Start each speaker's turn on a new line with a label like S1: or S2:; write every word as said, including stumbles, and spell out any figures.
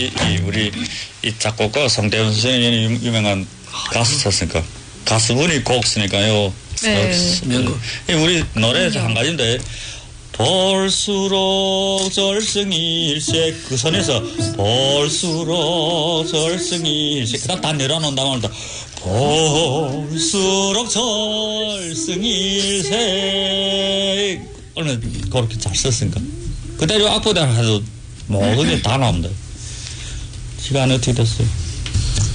S1: 이, 이 우리 이 작곡가 성대현 선생님이 유명한 가수 썼으니까 가수분이 곡 쓰니까요.
S2: 네.
S1: 우리 노래 한 가지인데 볼수록 절승일색 그 선에서 볼수록 절승일색 그다음 다 내려놓은 다음에 볼수록 절승일색 오늘 그렇게 잘 썼으니까 그대로 악보대로 해도 모든 게 다 나옵니다. 시간이 어떻게 됐어요?